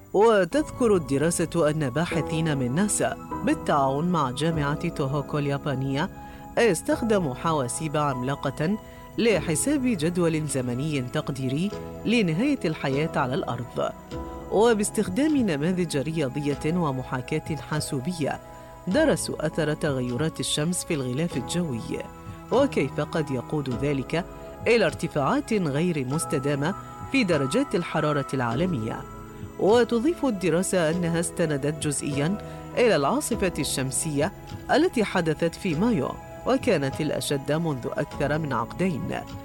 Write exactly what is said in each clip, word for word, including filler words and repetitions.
وتذكر الدراسة أن باحثين من ناسا بالتعاون مع جامعة توهوكو اليابانية استخدموا حواسيب عملاقة لحساب جدول زمني تقديري لنهاية الحياة على الأرض، وباستخدام نماذج رياضية ومحاكاة حاسوبية درسوا أثر تغيرات الشمس في الغلاف الجوي وكيف قد يقود ذلك إلى ارتفاعات غير مستدامة في درجات الحرارة العالمية. وتضيف الدراسة أنها استندت جزئياً إلى العاصفة الشمسية التي حدثت في مايو وكانت الأشد منذ أكثر من عقدين،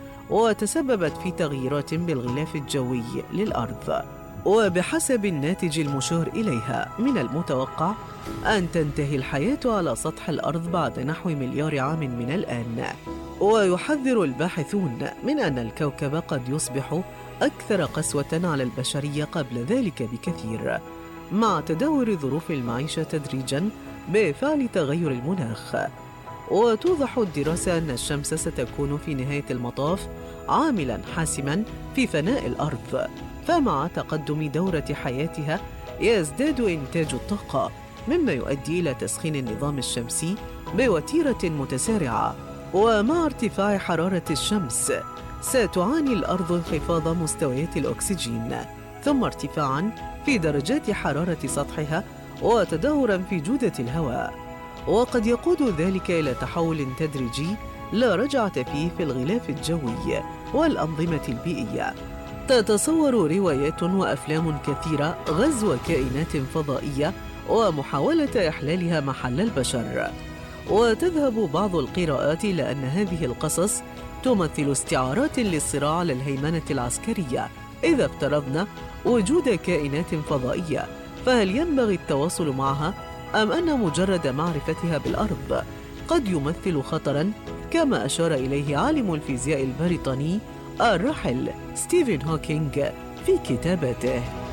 وتسببت في تغييرات بالغلاف الجوي للأرض. وبحسب الناتج المشار إليها من المتوقع أن تنتهي الحياة على سطح الأرض بعد نحو مليار عام من الآن. ويحذر الباحثون من أن الكوكب قد يصبح أكثر قسوة على البشرية قبل ذلك بكثير، مع تدهور ظروف المعيشة تدريجاً بفعل تغير المناخ. وتوضح الدراسة أن الشمس ستكون في نهاية المطاف عاملاً حاسماً في فناء الأرض، فمع تقدم دورة حياتها يزداد إنتاج الطاقة، مما يؤدي إلى تسخين النظام الشمسي بوتيرة متسارعة. ومع ارتفاع حرارة الشمس ستعاني الأرض انخفاض مستويات الأكسجين، ثم ارتفاعاً في درجات حرارة سطحها وتدهوراً في جودة الهواء، وقد يقود ذلك إلى تحول تدريجي لا رجعة فيه في الغلاف الجوي والأنظمة البيئية. تتصور روايات وأفلام كثيرة غزو كائنات فضائية ومحاولة إحلالها محل البشر، وتذهب بعض القراءات إلى أن هذه القصص تمثل استعارات للصراع على الهيمنة العسكرية. إذا افترضنا وجود كائنات فضائية، فهل ينبغي التواصل معها أم أن مجرد معرفتها بالأرض قد يمثل خطراً، كما أشار إليه عالم الفيزياء البريطاني الراحل ستيفن هوكينج في كتاباته؟